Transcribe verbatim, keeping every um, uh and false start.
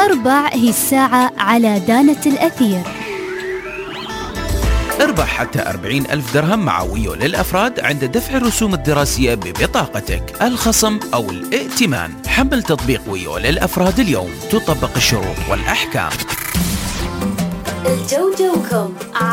أربع هي الساعة على دانة الأثير. اربح حتى أربعين ألف درهم مع ويو للأفراد عند دفع الرسوم الدراسية ببطاقتك، الخصم أو الائتمان. حمل تطبيق ويو للأفراد اليوم، تطبق الشروط والأحكام. الجو جوكم.